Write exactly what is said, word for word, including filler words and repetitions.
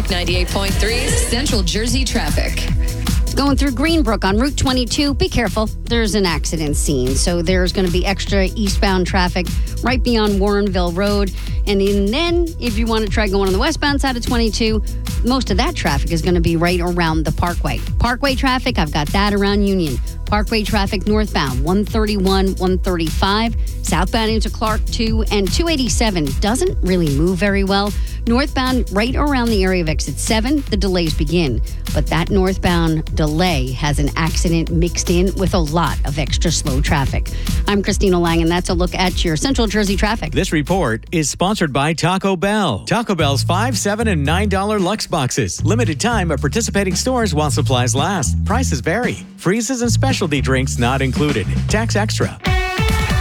Rock ninety-eight point three, Central Jersey traffic. Going through Greenbrook on Route twenty-two, be careful. There's an accident scene, so there's going to be extra eastbound traffic right beyond Warrenville Road. And then, if you want to try going on the westbound side of twenty-two, most of that traffic is going to be right around the Parkway. Parkway traffic, I've got that around Union. Parkway traffic northbound, one thirty-one, one thirty-five. Southbound into Clark two, and two eighty-seven doesn't really move very well. Northbound, right around the area of exit seven, the delays begin. But that northbound delay has an accident mixed in with a lot of extra slow traffic. I'm Christina Lang, and that's a look at your Central Jersey traffic. This report is sponsored by Taco Bell. Taco Bell's five, seven, and nine dollar Lux boxes. Limited time at participating stores while supplies last. Prices vary. Freezes and specialty drinks not included. Tax extra.